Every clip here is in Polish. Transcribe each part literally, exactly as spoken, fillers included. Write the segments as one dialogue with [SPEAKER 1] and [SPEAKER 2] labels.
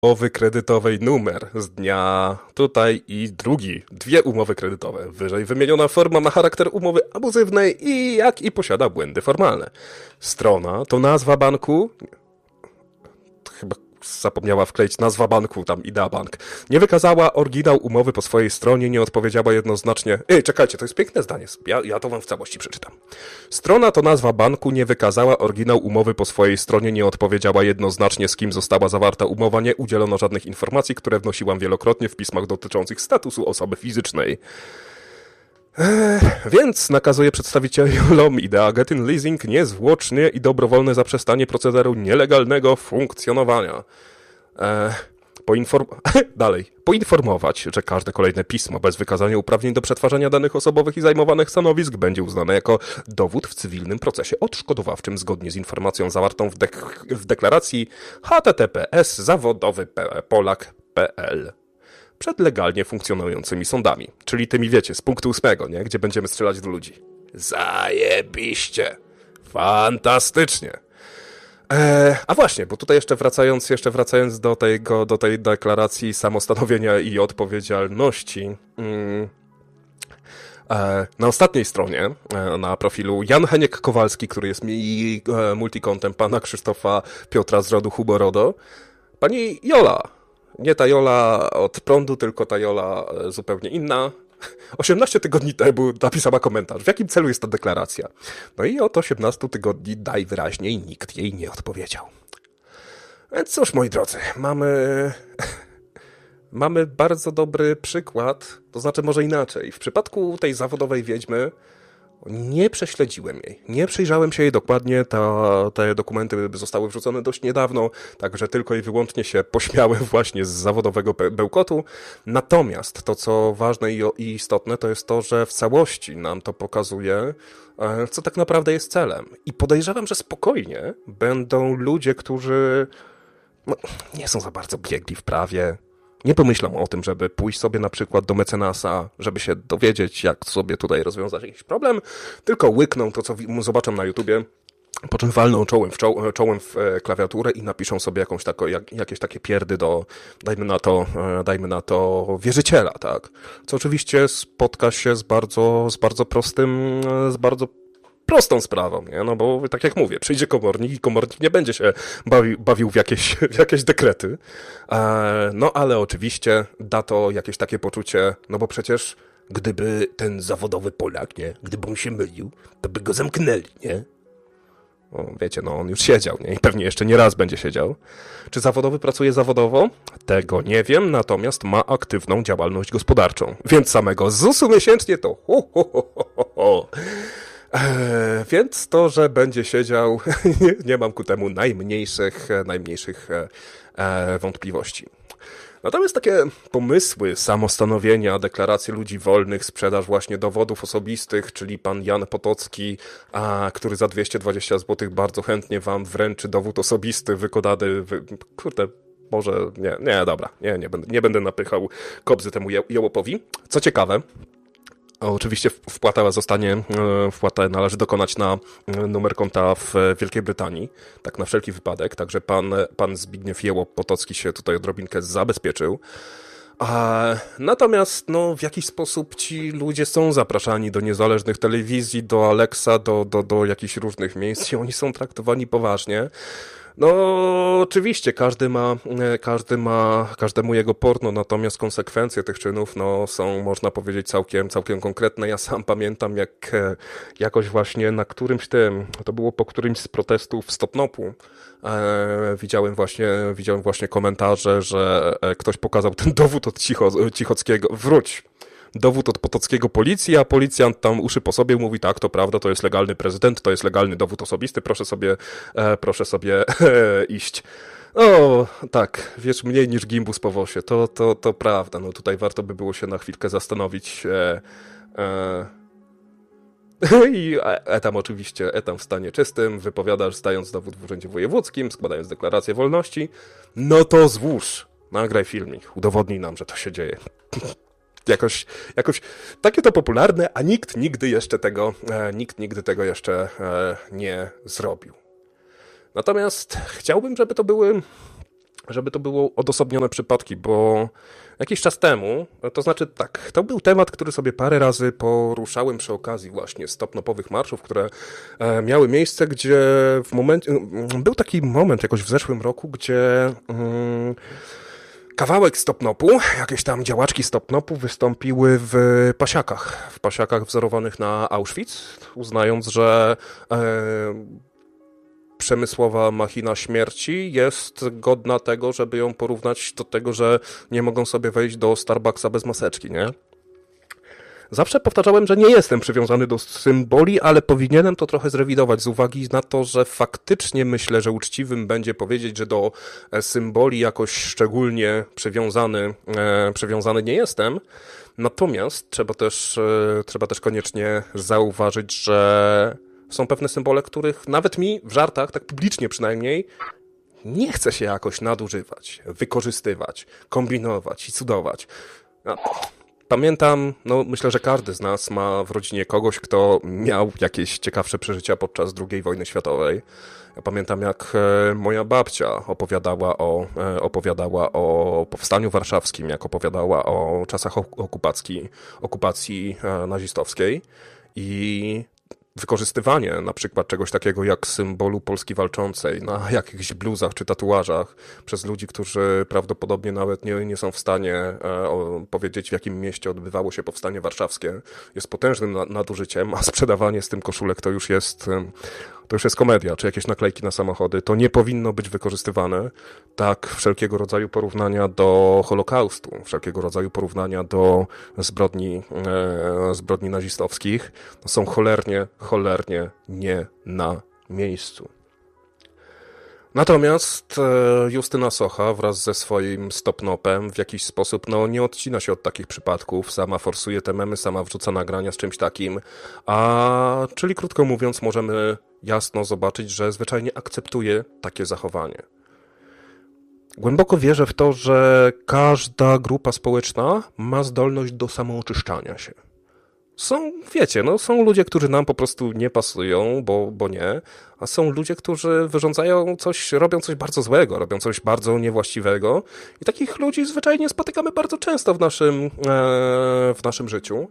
[SPEAKER 1] umowy kredytowej numer z dnia tutaj i drugi. Dwie umowy kredytowe. Wyżej wymieniona forma ma charakter umowy abuzywnej i jak i posiada błędy formalne. Strona to nazwa banku. Chyba zapomniała wkleić nazwa banku, tam Idea Bank. Nie wykazała oryginał umowy po swojej stronie, nie odpowiedziała jednoznacznie. Ej, czekajcie, to jest piękne zdanie. Ja, ja to wam w całości przeczytam. Strona to nazwa banku, nie wykazała oryginał umowy po swojej stronie, nie odpowiedziała jednoznacznie, z kim została zawarta umowa, nie udzielono żadnych informacji, które wnosiłam wielokrotnie w pismach dotyczących statusu osoby fizycznej. Eee, więc nakazuje przedstawicielom Idea Getting Leasing niezwłocznie i dobrowolne zaprzestanie procederu nielegalnego funkcjonowania. Eee, poinform- Dalej. Poinformować, że każde kolejne pismo bez wykazania uprawnień do przetwarzania danych osobowych i zajmowanych stanowisk będzie uznane jako dowód w cywilnym procesie odszkodowawczym zgodnie z informacją zawartą w, dek- w deklaracji H T T P S zawodowy polak kropka p l. Przed legalnie funkcjonującymi sądami. Czyli tymi, wiecie, z punktu ósmego, nie? Gdzie będziemy strzelać do ludzi. Zajebiście! Fantastycznie! Eee, a właśnie, bo tutaj jeszcze wracając, jeszcze wracając do, tego, do tej deklaracji samostanowienia i odpowiedzialności, mm, e, na ostatniej stronie, e, na profilu Jan Heniek Kowalski, który jest mi e, multikontem pana Krzysztofa Piotra z rodu Huborodo, pani Jola, nie ta Jola od prądu, tylko ta Jola zupełnie inna, osiemnaście tygodni temu napisała komentarz, w jakim celu jest ta deklaracja. No i od osiemnastu tygodni najwyraźniej nikt jej nie odpowiedział. Więc cóż, moi drodzy, mamy... mamy bardzo dobry przykład, to znaczy może inaczej. W przypadku tej zawodowej wiedźmy nie prześledziłem jej, nie przyjrzałem się jej dokładnie, ta, te dokumenty zostały wrzucone dość niedawno, także tylko i wyłącznie się pośmiałem właśnie z zawodowego bełkotu. Natomiast to, co ważne i istotne, to jest to, że w całości nam to pokazuje, co tak naprawdę jest celem. I podejrzewam, że spokojnie będą ludzie, którzy no, nie są za bardzo biegli w prawie, nie pomyślą o tym, żeby pójść sobie na przykład do mecenasa, żeby się dowiedzieć, jak sobie tutaj rozwiązać jakiś problem, tylko łykną to, co zobaczą na YouTubie, po czym walną czołem w, czoł, czołem w klawiaturę i napiszą sobie jakąś tako, jak, jakieś takie pierdy do, dajmy na to, dajmy na to wierzyciela, tak? Co oczywiście spotka się z bardzo, z bardzo prostym, z bardzo prostą sprawą, nie? No bo tak jak mówię, przyjdzie komornik i komornik nie będzie się bawił, bawił w, jakieś, w jakieś dekrety, e, no ale oczywiście da to jakieś takie poczucie, no bo przecież gdyby ten zawodowy Polak, nie? Gdyby on się mylił, to by go zamknęli, nie? O, wiecie, no on już siedział, nie? I pewnie jeszcze nie raz będzie siedział. Czy zawodowy pracuje zawodowo? Tego nie wiem, natomiast ma aktywną działalność gospodarczą. Więc samego zusu miesięcznie to ho, ho, ho, ho, ho. Eee, więc to, że będzie siedział, nie, nie mam ku temu najmniejszych, najmniejszych e, wątpliwości. Natomiast takie pomysły samostanowienia, deklaracje ludzi wolnych, sprzedaż właśnie dowodów osobistych, czyli pan Jan Potocki, a, który za dwieście dwadzieścia złotych bardzo chętnie wam wręczy dowód osobisty wykonany, wy, kurde, może, nie, nie, dobra, nie, nie będę, nie będę napychał kobzy temu jełopowi. Co ciekawe, oczywiście wpłata zostanie, wpłatę należy dokonać na numer konta w Wielkiej Brytanii, tak na wszelki wypadek, także pan, pan Zbigniew Jełop-Potocki się tutaj odrobinkę zabezpieczył. A, natomiast no, w jakiś sposób ci ludzie są zapraszani do niezależnych telewizji, do Alexa, do, do, do jakichś różnych miejsc i oni są traktowani poważnie. No, oczywiście, każdy ma, każdy ma, każdemu jego porno, natomiast konsekwencje tych czynów, no, są, można powiedzieć, całkiem, całkiem konkretne. Ja sam pamiętam, jak jakoś właśnie na którymś tym, to było po którymś z protestów w Stopnopu, e, widziałem właśnie, widziałem właśnie komentarze, że ktoś pokazał ten dowód od Cicho, Cichockiego, wróć. Dowód od Potockiego policji, a policjant tam uszy po sobie mówi, tak, to prawda, to jest legalny prezydent, to jest legalny dowód osobisty, proszę sobie, e, proszę sobie e, iść. O, tak, wiesz, mniej niż gimbus po wosie, to, to, to prawda, no tutaj warto by było się na chwilkę zastanowić. E, e, I etam oczywiście, etam w stanie czystym, wypowiadasz, zdając dowód w urzędzie wojewódzkim, składając deklarację wolności, no to złóż, nagraj filmik, udowodnij nam, że to się dzieje. Jakoś, jakoś takie to popularne, a nikt nigdy jeszcze tego, e, nikt nigdy tego jeszcze e, nie zrobił. Natomiast chciałbym, żeby to były żeby to było odosobnione przypadki, bo jakiś czas temu, to znaczy tak, to był temat, który sobie parę razy poruszałem przy okazji właśnie stop-nopowych marszów, które miały miejsce, gdzie w momencie, był taki moment jakoś w zeszłym roku, gdzie um, kawałek stop-nopu, jakieś tam działaczki stop-nopu wystąpiły w pasiakach, w pasiakach wzorowanych na Auschwitz, uznając, że e, przemysłowa machina śmierci jest godna tego, żeby ją porównać do tego, że nie mogą sobie wejść do Starbucksa bez maseczki, nie? Zawsze powtarzałem, że nie jestem przywiązany do symboli, ale powinienem to trochę zrewidować z uwagi na to, że faktycznie myślę, że uczciwym będzie powiedzieć, że do symboli jakoś szczególnie przywiązany, e, przywiązany nie jestem. Natomiast trzeba też, e, trzeba też koniecznie zauważyć, że są pewne symbole, których nawet mi w żartach, tak publicznie przynajmniej, nie chce się jakoś nadużywać, wykorzystywać, kombinować i cudować. No, pamiętam, no myślę, że każdy z nas ma w rodzinie kogoś, kto miał jakieś ciekawsze przeżycia podczas drugiej wojny światowej. Ja pamiętam, jak moja babcia opowiadała o, opowiadała o powstaniu warszawskim, jak opowiadała o czasach okupacji, okupacji nazistowskiej i wykorzystywanie na przykład czegoś takiego jak symbolu Polski walczącej na jakichś bluzach czy tatuażach przez ludzi, którzy prawdopodobnie nawet nie, nie są w stanie e, o, powiedzieć, w jakim mieście odbywało się powstanie warszawskie, jest potężnym na, nadużyciem, a sprzedawanie z tym koszulek to już jest to już jest komedia, czy jakieś naklejki na samochody. To nie powinno być wykorzystywane. Tak, wszelkiego rodzaju porównania do Holokaustu, wszelkiego rodzaju porównania do zbrodni, e, zbrodni nazistowskich są cholernie, cholernie nie na miejscu. Natomiast Justyna Socha wraz ze swoim stop-nopem w jakiś sposób no, nie odcina się od takich przypadków, sama forsuje te memy, sama wrzuca nagrania z czymś takim, a czyli krótko mówiąc możemy jasno zobaczyć, że zwyczajnie akceptuje takie zachowanie. Głęboko wierzę w to, że każda grupa społeczna ma zdolność do samooczyszczania się. Są, wiecie, no są ludzie, którzy nam po prostu nie pasują, bo, bo nie, a są ludzie, którzy wyrządzają coś, robią coś bardzo złego, robią coś bardzo niewłaściwego i takich ludzi zwyczajnie spotykamy bardzo często w naszym, e, w naszym życiu.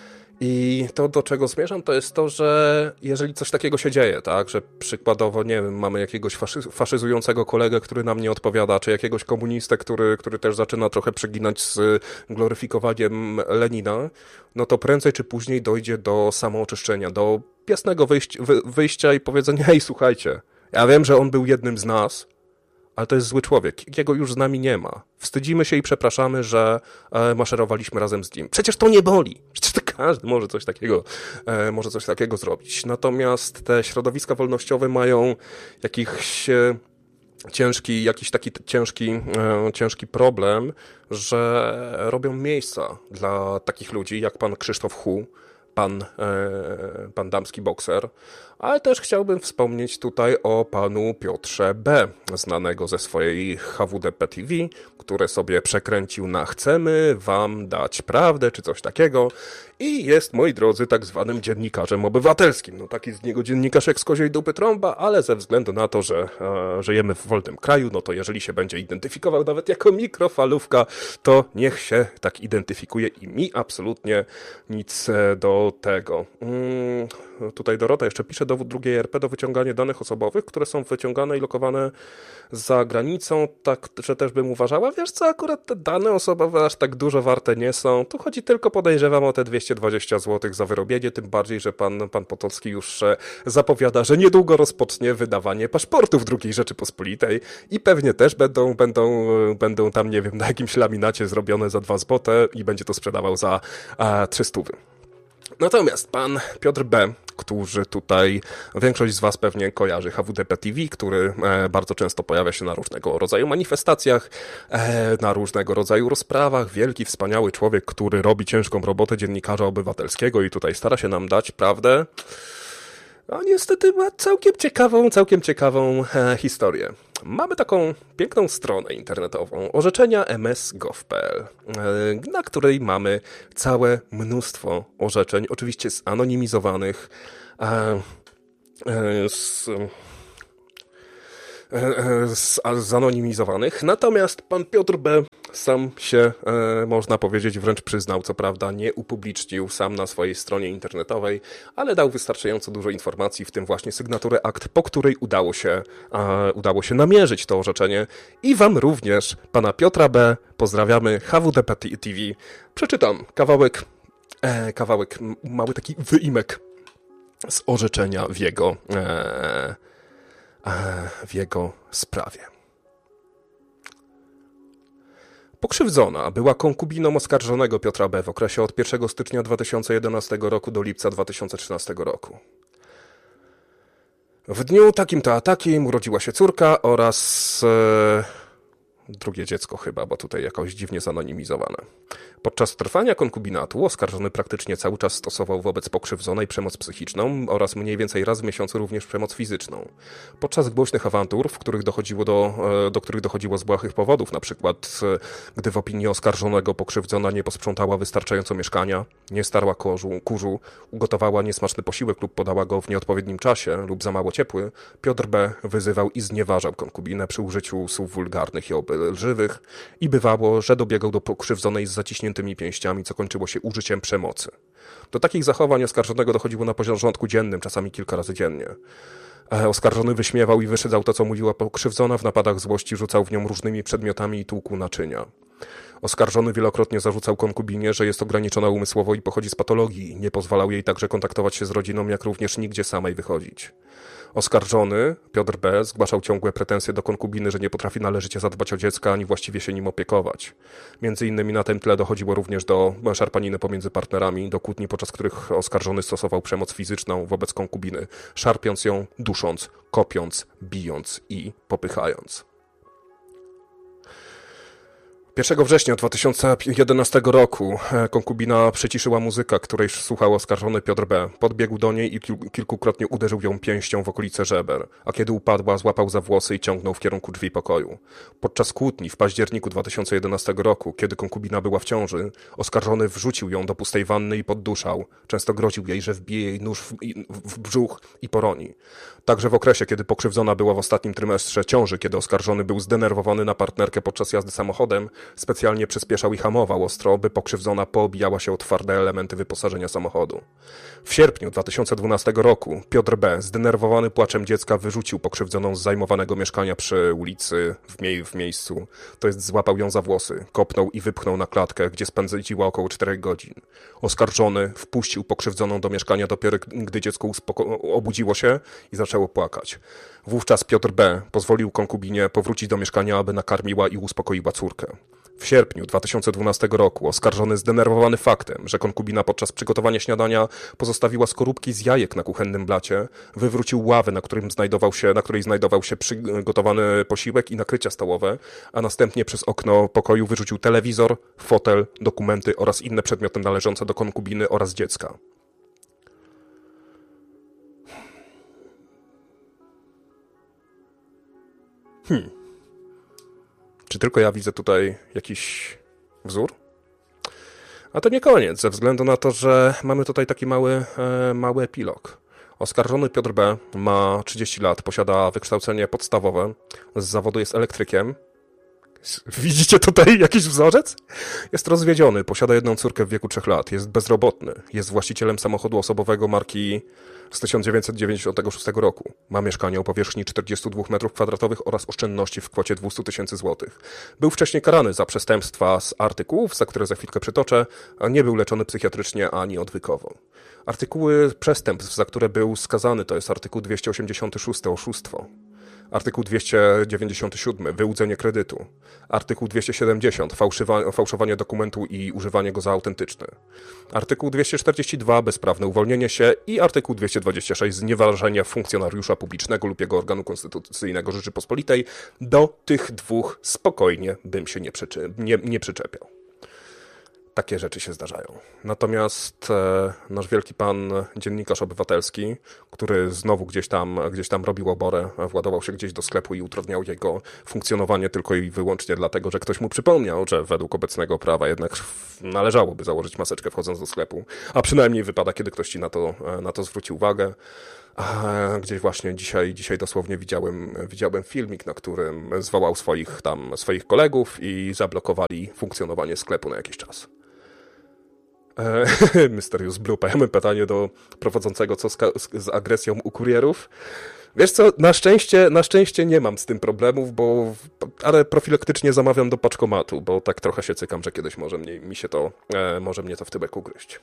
[SPEAKER 1] I to, do czego zmierzam, to jest to, że jeżeli coś takiego się dzieje, tak, że przykładowo, nie wiem, mamy jakiegoś faszy, faszyzującego kolegę, który nam nie odpowiada, czy jakiegoś komunistę, który, który też zaczyna trochę przeginać z gloryfikowaniem Lenina, no to prędzej czy później dojdzie do samooczyszczenia, do jasnego wyjścia, wyjścia i powiedzenia, hej, słuchajcie, ja wiem, że on był jednym z nas, ale to jest zły człowiek, jego już z nami nie ma. Wstydzimy się i przepraszamy, że e, maszerowaliśmy razem z nim. Przecież to nie boli. Przecież to każdy może coś takiego, e, może coś takiego zrobić. Natomiast te środowiska wolnościowe mają jakiś e, ciężki, jakiś taki ciężki, e, ciężki problem, że robią miejsca dla takich ludzi jak pan Krzysztof Hu, pan, e, pan damski bokser, ale też chciałbym wspomnieć tutaj o panu Piotrze B., znanego ze swojej H W D P T V, które sobie przekręcił na chcemy wam dać prawdę, czy coś takiego i jest, moi drodzy, tak zwanym dziennikarzem obywatelskim. No taki z niego dziennikarz jak z koziej dupy trąba, ale ze względu na to, że e, żyjemy w wolnym kraju, no to jeżeli się będzie identyfikował nawet jako mikrofalówka, to niech się tak identyfikuje i mi absolutnie nic do tego. Mm, tutaj Dorota jeszcze pisze, dowód drugiej R P do wyciągania danych osobowych, które są wyciągane i lokowane za granicą, tak, że też bym uważała, wiesz co, akurat te dane osobowe aż tak dużo warte nie są. Tu chodzi tylko, podejrzewam, o te dwieście dwadzieścia złotych za wyrobienie, tym bardziej, że pan, pan Potocki już zapowiada, że niedługo rozpocznie wydawanie paszportów drugiej Rzeczypospolitej i pewnie też będą, będą, będą tam, nie wiem, na jakimś laminacie zrobione za dwa złote i będzie to sprzedawał za a, trzy stówy. Natomiast pan Piotr B., który tutaj większość z was pewnie kojarzy H W D P T V, który e, bardzo często pojawia się na różnego rodzaju manifestacjach, e, na różnego rodzaju rozprawach, wielki, wspaniały człowiek, który robi ciężką robotę dziennikarza obywatelskiego i tutaj stara się nam dać prawdę, a niestety ma całkiem ciekawą, całkiem ciekawą e, historię. Mamy taką piękną stronę internetową orzeczenia m s kropka gov kropka p l, e, na której mamy całe mnóstwo orzeczeń, oczywiście zanonimizowanych, e, e, z, z, zanonimizowanych. Natomiast pan Piotr B. sam się, e, można powiedzieć, wręcz przyznał, co prawda nie upublicznił sam na swojej stronie internetowej, ale dał wystarczająco dużo informacji, w tym właśnie sygnaturę akt, po której udało się, e, udało się namierzyć to orzeczenie. I wam również, pana Piotra B. pozdrawiamy, H W D P T V. Przeczytam kawałek, e, kawałek, mały taki wyimek z orzeczenia w jego, e, e, w jego sprawie. Pokrzywdzona była konkubiną oskarżonego Piotra B. w okresie od pierwszego stycznia dwa tysiące jedenastego roku do lipca dwa tysiące trzynastego roku. W dniu takim to a takim urodziła się córka oraz e, drugie dziecko chyba, bo tutaj jakoś dziwnie zanonimizowane. Podczas trwania konkubinatu oskarżony praktycznie cały czas stosował wobec pokrzywdzonej przemoc psychiczną oraz mniej więcej raz w miesiącu również przemoc fizyczną. Podczas głośnych awantur, w których dochodziło do, do których dochodziło z błahych powodów, na przykład gdy w opinii oskarżonego pokrzywdzona nie posprzątała wystarczająco mieszkania, nie starła kurzu, kurzu, ugotowała niesmaczny posiłek lub podała go w nieodpowiednim czasie lub za mało ciepły, Piotr B. wyzywał i znieważał konkubinę przy użyciu słów wulgarnych i obelżywych i bywało, że dobiegał do pokrzywdzonej z zaciśniętymi pięściami, co kończyło się użyciem przemocy. Do takich zachowań oskarżonego dochodziło na porządku dziennym, czasami kilka razy dziennie. Oskarżony wyśmiewał i wyszydzał to, co mówiła pokrzywdzona, w napadach złości rzucał w nią różnymi przedmiotami i tłukł naczynia. Oskarżony wielokrotnie zarzucał konkubinie, że jest ograniczona umysłowo i pochodzi z patologii. Nie pozwalał jej także kontaktować się z rodziną, jak również nigdzie samej wychodzić. Oskarżony, Piotr B., zgłaszał ciągłe pretensje do konkubiny, że nie potrafi należycie zadbać o dziecka, ani właściwie się nim opiekować. Między innymi na tym tle dochodziło również do szarpaniny pomiędzy partnerami, do kłótni, podczas których oskarżony stosował przemoc fizyczną wobec konkubiny, szarpiąc ją, dusząc, kopiąc, bijąc i popychając. pierwszego września dwa tysiące jedenastego roku konkubina przyciszyła muzykę, której słuchał oskarżony Piotr B. Podbiegł do niej i kilkukrotnie uderzył ją pięścią w okolice żeber, a kiedy upadła, złapał za włosy i ciągnął w kierunku drzwi pokoju. Podczas kłótni w październiku dwa tysiące jedenastego roku, kiedy konkubina była w ciąży, oskarżony wrzucił ją do pustej wanny i podduszał. Często groził jej, że wbije jej nóż w, w brzuch i poroni. Także w okresie, kiedy pokrzywdzona była w ostatnim trymestrze ciąży, kiedy oskarżony był zdenerwowany na partnerkę podczas jazdy samochodem, specjalnie przyspieszał i hamował ostro, by pokrzywdzona poobijała się o twarde elementy wyposażenia samochodu. W sierpniu dwa tysiące dwunastego roku Piotr B., zdenerwowany płaczem dziecka, wyrzucił pokrzywdzoną z zajmowanego mieszkania przy ulicy w, mie- w miejscu, to jest złapał ją za włosy, kopnął i wypchnął na klatkę, gdzie spędziła około czterech godzin. Oskarżony wpuścił pokrzywdzoną do mieszkania dopiero gdy dziecko uspoko- obudziło się i zaczęło płakać. Wówczas Piotr B. pozwolił konkubinie powrócić do mieszkania, aby nakarmiła i uspokoiła córkę. W sierpniu dwa tysiące dwunastego roku oskarżony, zdenerwowany faktem, że konkubina podczas przygotowania śniadania pozostawiła skorupki z jajek na kuchennym blacie, wywrócił ławę, na, którym znajdował się, na której znajdował się przygotowany posiłek i nakrycia stołowe, a następnie przez okno pokoju wyrzucił telewizor, fotel, dokumenty oraz inne przedmioty należące do konkubiny oraz dziecka. Hmm. Czy tylko ja widzę tutaj jakiś wzór? A to nie koniec, ze względu na to, że mamy tutaj taki mały, e, mały epilog. Oskarżony Piotr B. ma trzydzieści lat, posiada wykształcenie podstawowe, z zawodu jest elektrykiem. Widzicie tutaj jakiś wzorzec? Jest rozwiedziony, posiada jedną córkę w wieku trzech lat, jest bezrobotny, jest właścicielem samochodu osobowego marki z tysiąc dziewięćset dziewięćdziesiątego szóstego roku. Ma mieszkanie o powierzchni czterdziestu dwóch metrów kwadratowych oraz oszczędności w kwocie dwieście tysięcy złotych. Był wcześniej karany za przestępstwa z artykułów, za które za chwilkę przytoczę, a nie był leczony psychiatrycznie ani odwykowo. Artykuły przestępstw, za które był skazany, to jest artykuł dwieście osiemdziesiąty szósty oszustwo. Artykuł dwieście dziewięćdziesiąty siódmy wyłudzenie kredytu. Artykuł dwieście siedemdziesiąt fałszywa, fałszowanie dokumentu i używanie go za autentyczny. Artykuł dwieście czterdzieści dwa bezprawne uwolnienie się i artykuł dwieście dwadzieścia sześć znieważenie funkcjonariusza publicznego lub jego organu konstytucyjnego Rzeczypospolitej. Do tych dwóch spokojnie bym się nie, przyczy, nie, nie przyczepiał. Takie rzeczy się zdarzają. Natomiast e, nasz wielki pan dziennikarz obywatelski, który znowu gdzieś tam, gdzieś tam robił oborę, władował się gdzieś do sklepu i utrudniał jego funkcjonowanie tylko i wyłącznie dlatego, że ktoś mu przypomniał, że według obecnego prawa jednak należałoby założyć maseczkę wchodząc do sklepu, a przynajmniej wypada, kiedy ktoś ci na to, na to zwróci uwagę. A gdzieś właśnie dzisiaj, dzisiaj dosłownie widziałem, widziałem filmik, na którym zwołał swoich tam, swoich kolegów i zablokowali funkcjonowanie sklepu na jakiś czas. E, Mysterious Blue, mamy pytanie do prowadzącego, co z, z agresją u kurierów. Wiesz co, na szczęście, na szczęście nie mam z tym problemów, bo, ale profilaktycznie zamawiam do paczkomatu, bo tak trochę się cykam, że kiedyś może mnie, mi się to, e, może mnie to w tyłek ugryźć.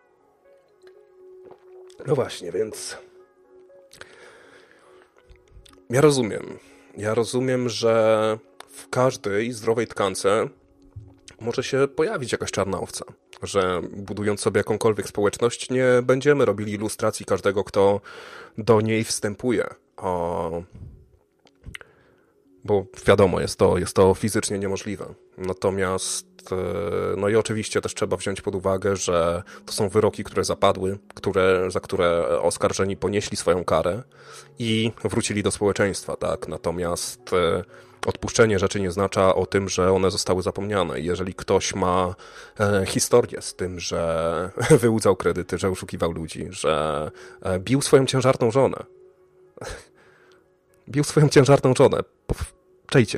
[SPEAKER 1] No właśnie, więc ja rozumiem. Ja rozumiem, że w każdej zdrowej tkance może się pojawić jakaś czarna owca. Że budując sobie jakąkolwiek społeczność, nie będziemy robili ilustracji każdego, kto do niej wstępuje. O... Bo wiadomo, jest to, jest to fizycznie niemożliwe. Natomiast, no i oczywiście też trzeba wziąć pod uwagę, że to są wyroki, które zapadły, które, za które oskarżeni ponieśli swoją karę i wrócili do społeczeństwa, tak? Natomiast odpuszczenie rzeczy nie oznacza o tym, że one zostały zapomniane. Jeżeli ktoś ma e, historię z tym, że wyłudzał kredyty, że oszukiwał ludzi, że e, bił swoją ciężarną żonę, bił swoją ciężarną żonę, czejcie.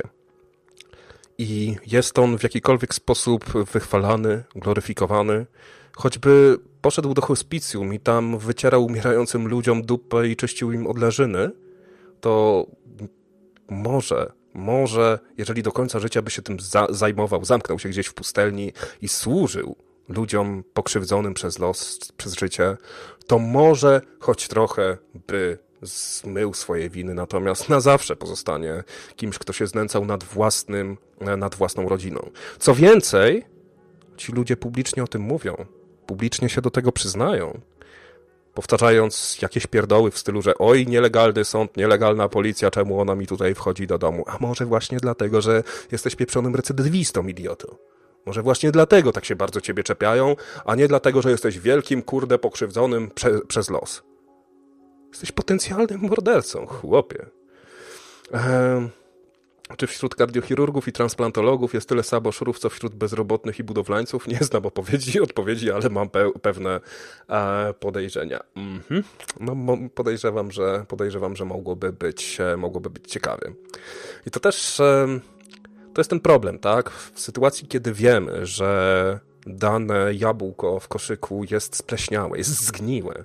[SPEAKER 1] I jest on w jakikolwiek sposób wychwalany, gloryfikowany, choćby poszedł do hospicjum i tam wycierał umierającym ludziom dupę i czyścił im odleżyny, to może, może, jeżeli do końca życia by się tym za- zajmował, zamknął się gdzieś w pustelni i służył ludziom pokrzywdzonym przez los, przez życie, to może choć trochę by zmył swoje winy, natomiast na zawsze pozostanie kimś, kto się znęcał nad własnym, nad własną rodziną. Co więcej, ci ludzie publicznie o tym mówią, publicznie się do tego przyznają, powtarzając jakieś pierdoły w stylu, że oj, nielegalny sąd, nielegalna policja, czemu ona mi tutaj wchodzi do domu? A może właśnie dlatego, że jesteś pieprzonym recydywistą, idioto. Może właśnie dlatego tak się bardzo ciebie czepiają, a nie dlatego, że jesteś wielkim, kurde, pokrzywdzonym prze, przez los. Jesteś potencjalnym mordercą, chłopie. Ehm, czy wśród kardiochirurgów i transplantologów jest tyle saboszurów, co wśród bezrobotnych i budowlańców? Nie znam odpowiedzi, odpowiedzi, ale mam pe- pewne e, podejrzenia. Mhm. No, mo- podejrzewam, że, podejrzewam, że mogłoby być, e, mogłoby być ciekawie. I to też e, to jest ten problem, tak? W sytuacji, kiedy wiemy, że dane jabłko w koszyku jest spleśniałe, jest zgniłe,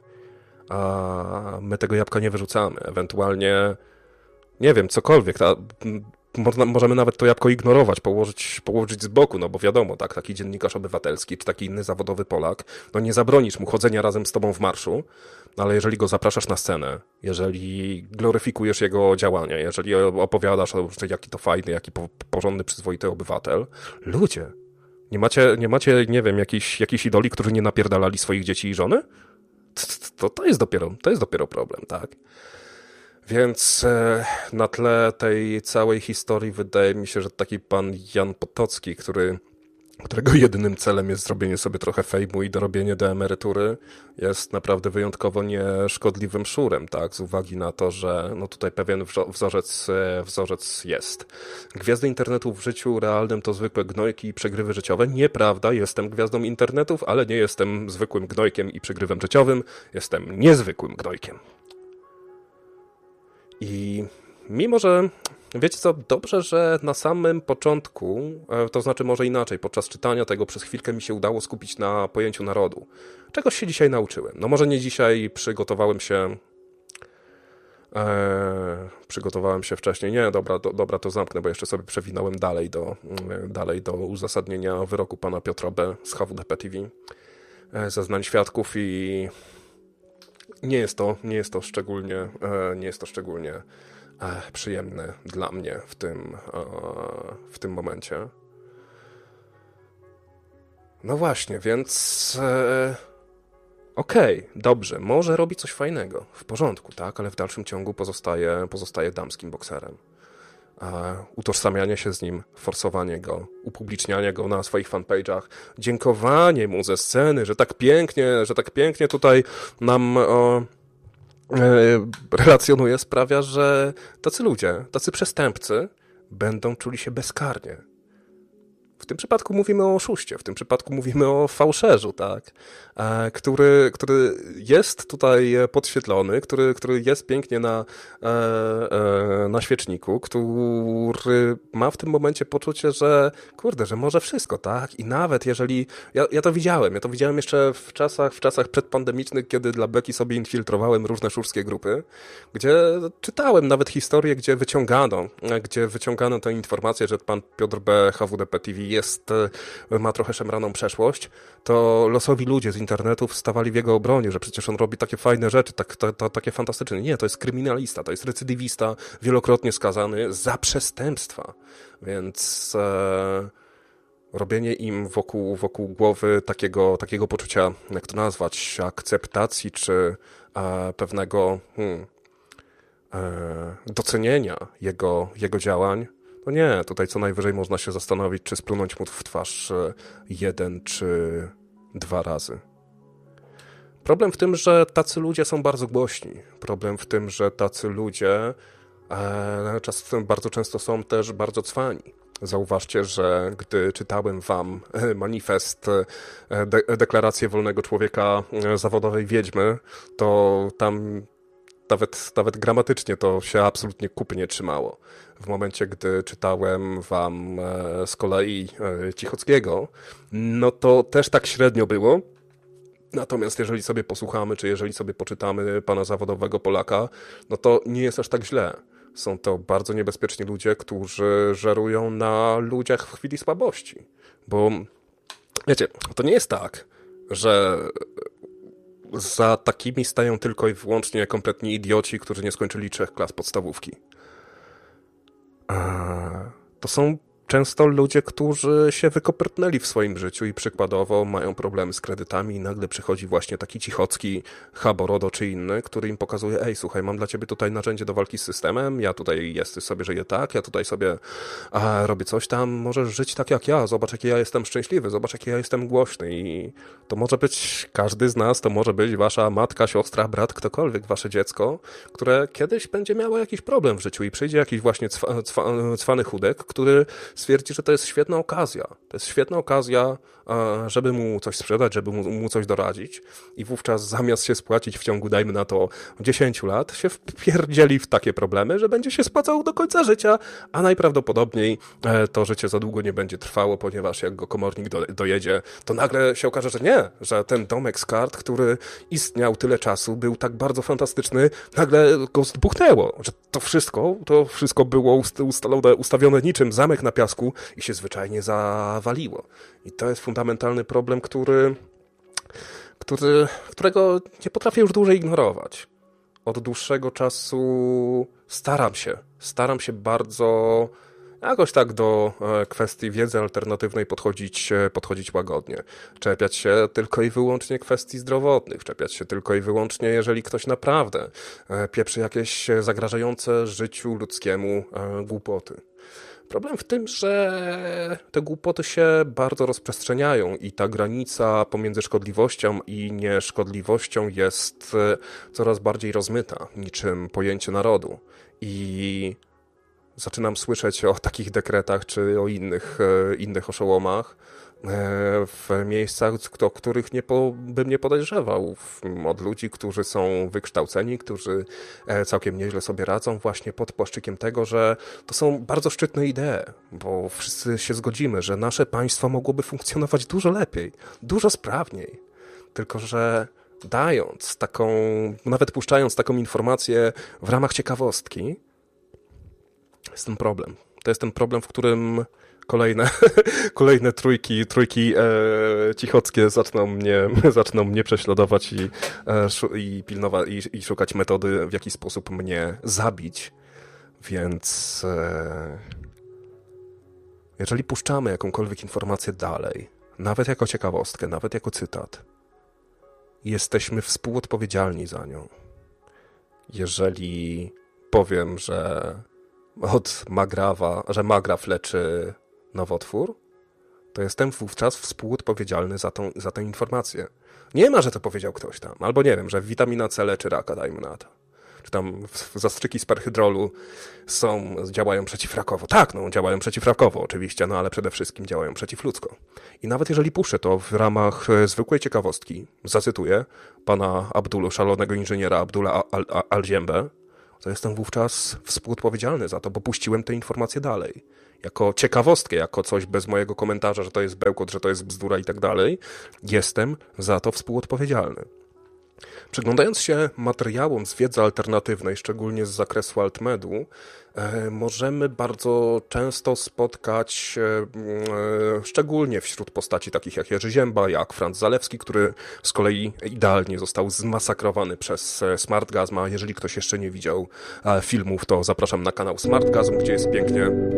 [SPEAKER 1] a my tego jabłka nie wyrzucamy. Ewentualnie, nie wiem, cokolwiek. Ta, można, możemy nawet to jabłko ignorować, położyć, położyć z boku, no bo wiadomo, tak, taki dziennikarz obywatelski, czy taki inny zawodowy Polak, no nie zabronisz mu chodzenia razem z tobą w marszu, ale jeżeli go zapraszasz na scenę, jeżeli gloryfikujesz jego działania, jeżeli opowiadasz, że jaki to fajny, jaki porządny, przyzwoity obywatel, ludzie, nie macie, nie macie, nie wiem, jakichś, jakichś idoli, którzy nie napierdalali swoich dzieci i żony? To, to, jest dopiero, to jest dopiero problem, tak? Więc e, na tle tej całej historii wydaje mi się, że taki pan Jan Potocki, który, którego jedynym celem jest zrobienie sobie trochę fejmu i dorobienie do emerytury, jest naprawdę wyjątkowo nieszkodliwym szurem, tak? Z uwagi na to, że no tutaj pewien wzorzec, wzorzec jest. Gwiazdy internetu w życiu realnym to zwykłe gnojki i przegrywy życiowe. Nieprawda, jestem gwiazdą internetów, ale nie jestem zwykłym gnojkiem i przegrywem życiowym. Jestem niezwykłym gnojkiem. I mimo, że wiecie co, dobrze, że na samym początku, to znaczy może inaczej, podczas czytania tego przez chwilkę mi się udało skupić na pojęciu narodu. Czegoś się dzisiaj nauczyłem. No może nie dzisiaj, przygotowałem się e, przygotowałem się wcześniej. Nie, dobra, do, dobra, to zamknę, bo jeszcze sobie przewinąłem dalej do, dalej do uzasadnienia wyroku pana Piotra B. z H W D P T V, e, zeznań świadków i nie jest to, nie jest to szczególnie, e, nie jest to szczególnie e, przyjemne dla mnie w tym, e, w tym momencie. No właśnie, więc e, okej, okay, dobrze, może robi coś fajnego, w porządku, tak, ale w dalszym ciągu pozostaje, pozostaje damskim bokserem. E, utożsamianie się z nim, forsowanie go, upublicznianie go na swoich fanpage'ach, dziękowanie mu ze sceny, że tak pięknie, że tak pięknie tutaj nam o, e, relacjonuje, sprawia, że tacy ludzie, tacy przestępcy będą czuli się bezkarnie. W tym przypadku mówimy o oszuście, w tym przypadku mówimy o fałszerzu, tak? E, który, który jest tutaj podświetlony, który, który jest pięknie na, e, e, na świeczniku, który ma w tym momencie poczucie, że kurde, że może wszystko, tak? I nawet jeżeli, ja, ja to widziałem, ja to widziałem jeszcze w czasach, w czasach przedpandemicznych, kiedy dla beki sobie infiltrowałem różne szurskie grupy, gdzie czytałem nawet historię, gdzie wyciągano, gdzie wyciągano tę informację, że pan Piotr B. H W D P T V jest, ma trochę szemraną przeszłość, to losowi ludzie z internetu wstawali w jego obronie, że przecież on robi takie fajne rzeczy, tak, to, to, takie fantastyczne. Nie, to jest kryminalista, to jest recydywista, wielokrotnie skazany za przestępstwa. Więc e, robienie im wokół, wokół głowy takiego, takiego poczucia, jak to nazwać, akceptacji czy e, pewnego hmm, e, docenienia jego, jego działań, no nie, tutaj co najwyżej można się zastanowić, czy splunąć mu w twarz jeden czy dwa razy. Problem w tym, że tacy ludzie są bardzo głośni. Problem w tym, że tacy ludzie e, czas, bardzo często są też bardzo cwani. Zauważcie, że gdy czytałem wam manifest, de- deklarację wolnego człowieka zawodowej wiedźmy, to tam Nawet, nawet gramatycznie to się absolutnie kupy nie trzymało. W momencie, gdy czytałem wam e, z kolei e, Cichockiego, no to też tak średnio było. Natomiast jeżeli sobie posłuchamy, czy jeżeli sobie poczytamy pana zawodowego Polaka, no to nie jest aż tak źle. Są to bardzo niebezpieczni ludzie, którzy żerują na ludziach w chwili słabości. Bo wiecie, to nie jest tak, że za takimi stają tylko i wyłącznie kompletni idioci, którzy nie skończyli trzech klas podstawówki. To są często ludzie, którzy się wykopyrtnęli w swoim życiu i przykładowo mają problemy z kredytami i nagle przychodzi właśnie taki Cichocki, Haborodo czy inny, który im pokazuje: ej, słuchaj, mam dla ciebie tutaj narzędzie do walki z systemem, ja tutaj jest sobie żyję tak, ja tutaj sobie a, robię coś tam, możesz żyć tak jak ja, zobacz jaki ja jestem szczęśliwy, zobacz jaki ja jestem głośny i to może być każdy z nas, to może być wasza matka, siostra, brat, ktokolwiek, wasze dziecko, które kiedyś będzie miało jakiś problem w życiu i przyjdzie jakiś właśnie cwa, cwa, cwany chudek, który stwierdzi, że to jest świetna okazja. To jest świetna okazja, żeby mu coś sprzedać, żeby mu, mu coś doradzić i wówczas zamiast się spłacić w ciągu, dajmy na to, dziesięć lat, się wpierdzieli w takie problemy, że będzie się spłacał do końca życia, a najprawdopodobniej to życie za długo nie będzie trwało, ponieważ jak go komornik do, dojedzie, to nagle się okaże, że nie, że ten domek z kart, który istniał tyle czasu, był tak bardzo fantastyczny, nagle go zbuchnęło, że to wszystko, to wszystko było ustalone, ustawione niczym zamek na piasku i się zwyczajnie zawaliło. I to jest fundamentalny problem, który, który, którego nie potrafię już dłużej ignorować. Od dłuższego czasu staram się, staram się bardzo jakoś tak do kwestii wiedzy alternatywnej podchodzić, podchodzić łagodnie. Czepiać się tylko i wyłącznie kwestii zdrowotnych, czepiać się tylko i wyłącznie, jeżeli ktoś naprawdę pieprzy jakieś zagrażające życiu ludzkiemu głupoty. Problem w tym, że te głupoty się bardzo rozprzestrzeniają i ta granica pomiędzy szkodliwością i nieszkodliwością jest coraz bardziej rozmyta, niczym pojęcie narodu. I zaczynam słyszeć o takich dekretach czy o innych, innych oszołomach w miejscach, o których nie po, bym nie podejrzewał. Od ludzi, którzy są wykształceni, którzy całkiem nieźle sobie radzą właśnie pod płaszczykiem tego, że to są bardzo szczytne idee, bo wszyscy się zgodzimy, że nasze państwo mogłoby funkcjonować dużo lepiej, dużo sprawniej. Tylko że dając taką, nawet puszczając taką informację w ramach ciekawostki, jest ten problem. To jest ten problem, w którym kolejne, kolejne trójki, trójki e, cichockie zaczną mnie, zaczną mnie prześladować i, e, i pilnować i, i szukać metody, w jaki sposób mnie zabić. Więc e, jeżeli puszczamy jakąkolwiek informację dalej, nawet jako ciekawostkę, nawet jako cytat, jesteśmy współodpowiedzialni za nią. Jeżeli powiem, że od Magrawa, że Magraw leczy nowotwór, to jestem wówczas współodpowiedzialny za tą, za tę informację. Nie ma, że to powiedział ktoś tam, albo nie wiem, że witamina C leczy raka, dajmy na to. czy tam zastrzyki z perhydrolu są, działają przeciwrakowo. Tak, no, działają przeciwrakowo oczywiście, no ale przede wszystkim działają przeciwludzko. I nawet jeżeli puszczę to w ramach zwykłej ciekawostki, zacytuję pana Abdulu, szalonego inżyniera Abdula Al-Ziembę, to jestem wówczas współodpowiedzialny za to, bo puściłem te informacje dalej. Jako ciekawostkę, jako coś bez mojego komentarza, że to jest bełkot, że to jest bzdura i tak dalej, jestem za to współodpowiedzialny. Przyglądając się materiałom z wiedzy alternatywnej, szczególnie z zakresu altmedu, e, możemy bardzo często spotkać, e, e, szczególnie wśród postaci takich jak Jerzy Ziemba, jak Franz Zalewski, który z kolei idealnie został zmasakrowany przez Smartgazma. Jeżeli ktoś jeszcze nie widział e, filmów, to zapraszam na kanał Smartgazm, gdzie jest pięknie